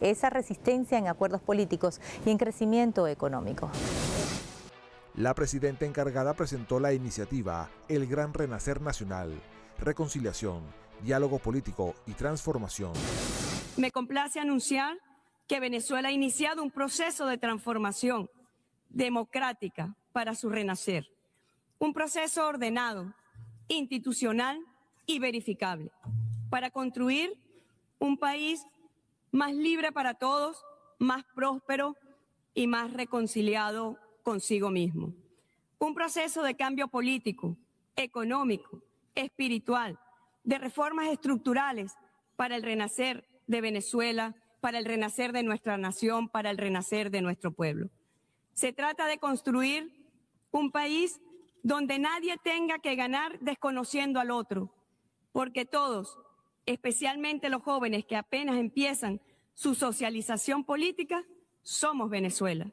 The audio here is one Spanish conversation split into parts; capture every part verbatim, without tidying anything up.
esa resistencia en acuerdos políticos y en crecimiento económico. La presidenta encargada presentó la iniciativa El Gran Renacer Nacional, reconciliación, diálogo político y transformación. Me complace anunciar que Venezuela ha iniciado un proceso de transformación democrática para su renacer. Un proceso ordenado, institucional y verificable para construir un país más libre para todos, más próspero y más reconciliado consigo mismo. Un proceso de cambio político, económico, espiritual, de reformas estructurales para el renacer de Venezuela, para el renacer de nuestra nación, para el renacer de nuestro pueblo. Se trata de construir un país donde nadie tenga que ganar desconociendo al otro, porque todos, especialmente los jóvenes que apenas empiezan su socialización política, somos Venezuela.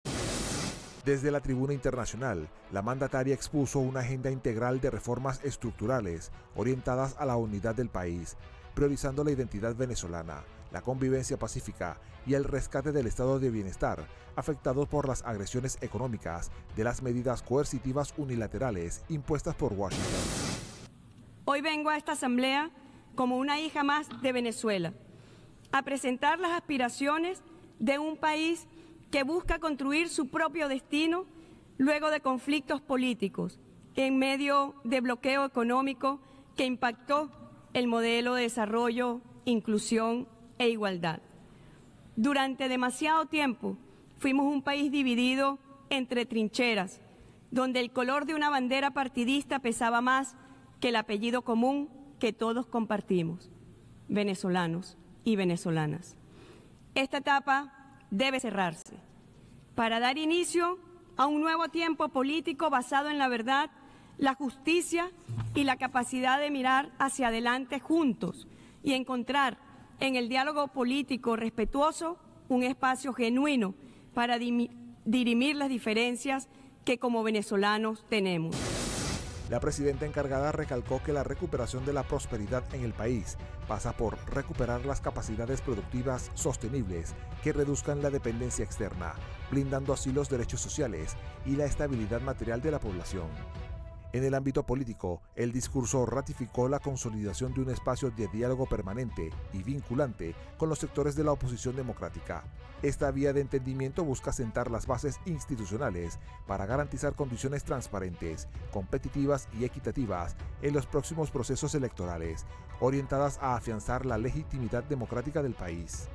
Desde la tribuna internacional, la mandataria expuso una agenda integral de reformas estructurales orientadas a la unidad del país, priorizando la identidad venezolana, la convivencia pacífica y el rescate del estado de bienestar afectados por las agresiones económicas de las medidas coercitivas unilaterales impuestas por Washington. Hoy vengo a esta asamblea como una hija más de Venezuela, a presentar las aspiraciones de un país que busca construir su propio destino luego de conflictos políticos, en medio de bloqueo económico que impactó el modelo de desarrollo, inclusión e igualdad. Durante demasiado tiempo fuimos un país dividido entre trincheras, donde el color de una bandera partidista pesaba más que el apellido común que todos compartimos, venezolanos y venezolanas. Esta etapa debe cerrarse para dar inicio a un nuevo tiempo político basado en la verdad, la justicia y la capacidad de mirar hacia adelante juntos y encontrar en el diálogo político respetuoso un espacio genuino para dirimir las diferencias que como venezolanos tenemos. La presidenta encargada recalcó que la recuperación de la prosperidad en el país pasa por recuperar las capacidades productivas sostenibles que reduzcan la dependencia externa, blindando así los derechos sociales y la estabilidad material de la población. En el ámbito político, el discurso ratificó la consolidación de un espacio de diálogo permanente y vinculante con los sectores de la oposición democrática. Esta vía de entendimiento busca sentar las bases institucionales para garantizar condiciones transparentes, competitivas y equitativas en los próximos procesos electorales, orientadas a afianzar la legitimidad democrática del país.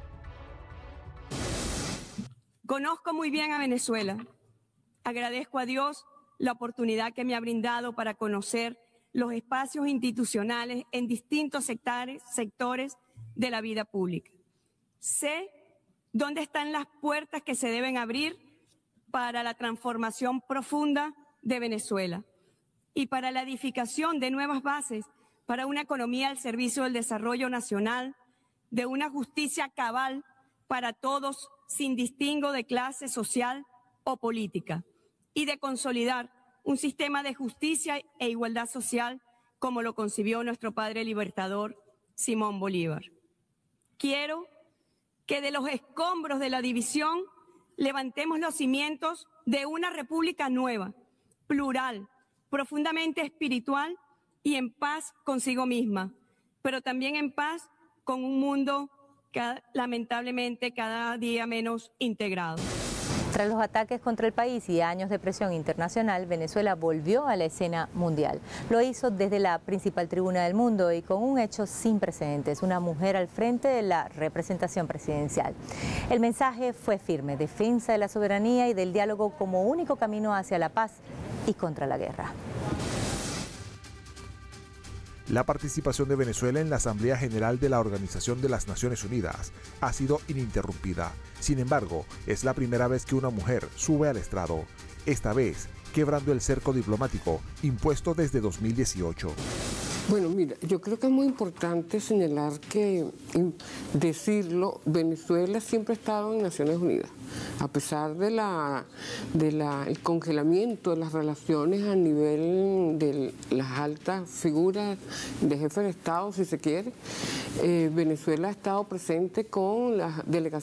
Conozco muy bien a Venezuela. Agradezco a Dios la oportunidad que me ha brindado para conocer los espacios institucionales en distintos sectores, sectores de la vida pública. Sé dónde están las puertas que se deben abrir para la transformación profunda de Venezuela y para la edificación de nuevas bases para una economía al servicio del desarrollo nacional, de una justicia cabal para todos sin distingo de clase social o política, y de consolidar un sistema de justicia e igualdad social como lo concibió nuestro padre libertador Simón Bolívar. Quiero que de los escombros de la división levantemos los cimientos de una república nueva, plural, profundamente espiritual y en paz consigo misma, pero también en paz con un mundo que, lamentablemente cada día menos integrado. Tras los ataques contra el país y años de presión internacional, Venezuela volvió a la escena mundial. Lo hizo desde la principal tribuna del mundo y con un hecho sin precedentes, una mujer al frente de la representación presidencial. El mensaje fue firme, defensa de la soberanía y del diálogo como único camino hacia la paz y contra la guerra. La participación de Venezuela en la Asamblea General de la Organización de las Naciones Unidas ha sido ininterrumpida. Sin embargo, es la primera vez que una mujer sube al estrado, esta vez quebrando el cerco diplomático impuesto desde dos mil dieciocho. Bueno, mira, yo creo que es muy importante señalar que, decirlo, Venezuela siempre ha estado en Naciones Unidas, a pesar de la, de la, el congelamiento de las relaciones a nivel de las altas figuras de jefe de Estado, si se quiere. Eh, Venezuela ha estado presente con las delegaciones